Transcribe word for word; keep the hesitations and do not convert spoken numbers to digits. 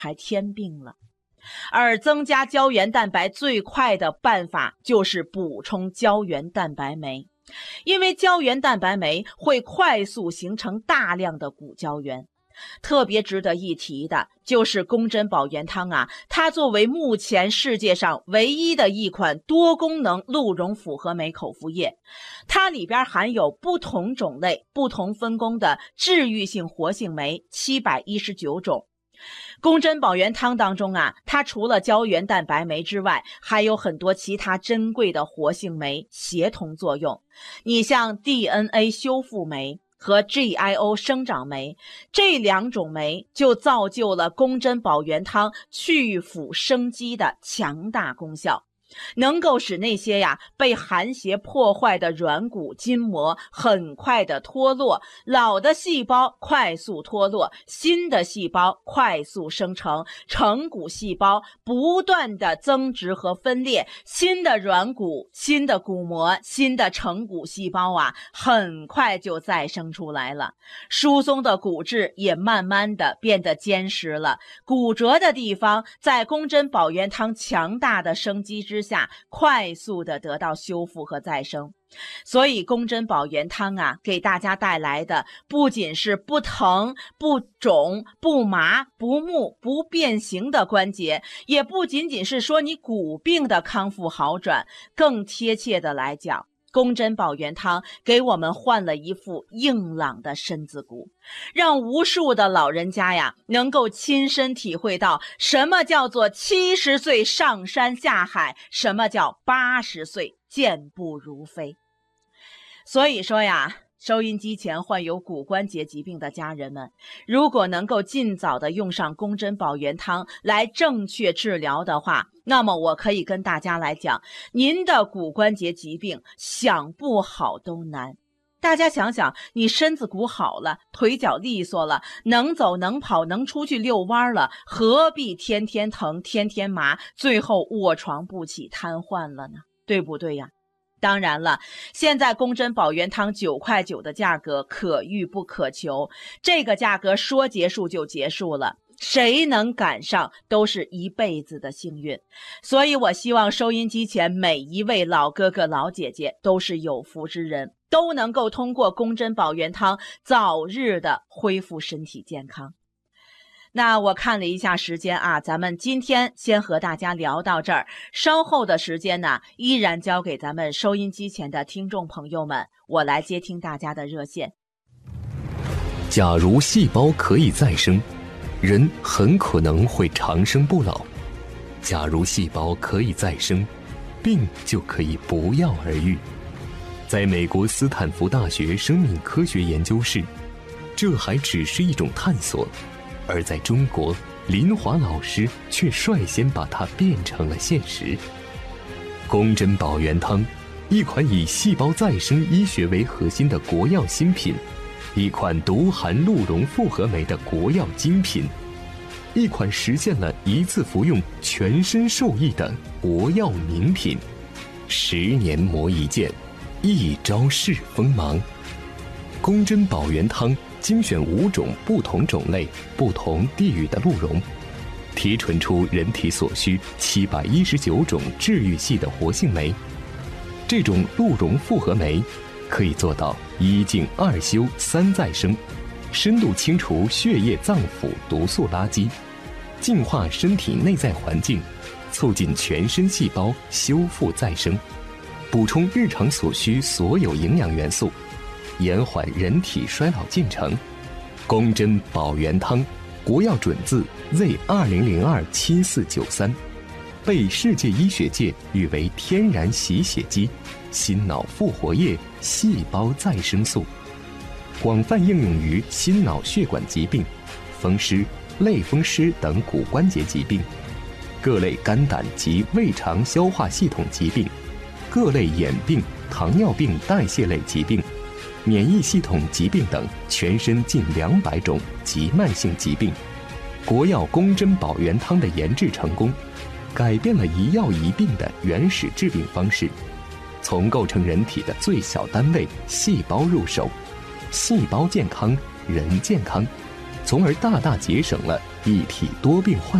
还添病了。而增加胶原蛋白最快的办法就是补充胶原蛋白酶，因为胶原蛋白酶会快速形成大量的骨胶原。特别值得一提的就是宫珍宝元汤啊，它作为目前世界上唯一的一款多功能鹿茸复合酶口服液，它里边含有不同种类、不同分工的治愈性活性酶七百一十九种。宫珍宝元汤当中啊，它除了胶原蛋白酶之外，还有很多其他珍贵的活性酶协同作用。你像 D N A 修复酶和 G I O 生长酶，这两种酶就造就了宫珍宝元汤去腐生肌的强大功效，能够使那些呀被寒邪破坏的软骨筋膜很快的脱落，老的细胞快速脱落，新的细胞快速生成，成骨细胞不断的增殖和分裂，新的软骨、新的骨膜、新的成骨细胞啊，很快就再生出来了。疏松的骨质也慢慢的变得坚实了，骨折的地方在宫珍宝元汤强大的生机之下快速的得到修复和再生。所以宫珍宝元汤啊，给大家带来的不仅是不疼、不肿、不麻、不木、不变形的关节，也不仅仅是说你骨病的康复好转，更贴切的来讲，宫珍宝元汤给我们换了一副硬朗的身子骨，让无数的老人家呀能够亲身体会到什么叫做七十岁上山下海，什么叫八十岁健步如飞。所以说呀，收音机前患有骨关节疾病的家人们，如果能够尽早的用上宫珍宝元汤来正确治疗的话，那么我可以跟大家来讲，您的骨关节疾病想不好都难。大家想想，你身子骨好了，腿脚利索了，能走能跑，能出去遛弯了，何必天天疼天天麻，最后卧床不起瘫痪了呢？对不对呀？当然了，现在宫珍宝元汤九块九的价格可遇不可求，这个价格说结束就结束了，谁能赶上都是一辈子的幸运。所以我希望收音机前每一位老哥哥老姐姐都是有福之人，都能够通过宫珍宝元汤早日的恢复身体健康。那我看了一下时间啊，咱们今天先和大家聊到这儿，稍后的时间呢，依然交给咱们收音机前的听众朋友们，我来接听大家的热线。 假如细胞可以再生，人很可能会长生不老；假如细胞可以再生，病就可以不药而愈。在美国斯坦福大学生命科学研究室，这还只是一种探索。而在中国，林华老师却率先把它变成了现实。宫珍宝元汤，一款以细胞再生医学为核心的国药新品，一款独含鹿茸复合酶的国药精品，一款实现了一次服用全身受益的国药名品。十年磨一剑，一朝试锋芒。宫珍宝元汤精选五种不同种类、不同地域的鹿茸，提纯出人体所需七百一十九种治愈系的活性酶。这种鹿茸复合酶可以做到一净二修三再生，深度清除血液脏腑毒素垃圾，净化身体内在环境，促进全身细胞修复再生，补充日常所需所有营养元素，延缓人体衰老进程。宫珍宝元汤，国药准字 Z 二零零二七四九三，被世界医学界誉为天然洗血机、心脑复活液、细胞再生素，广泛应用于心脑血管疾病、风湿、类风湿等骨关节疾病，各类肝胆及胃肠消化系统疾病，各类眼病、糖尿病代谢类疾病，免疫系统疾病等全身近两百种急慢性疾病。国药宫珍宝元汤的研制成功，改变了一药一病的原始治病方式，从构成人体的最小单位细胞入手，细胞健康人健康，从而大大节省了一体多病患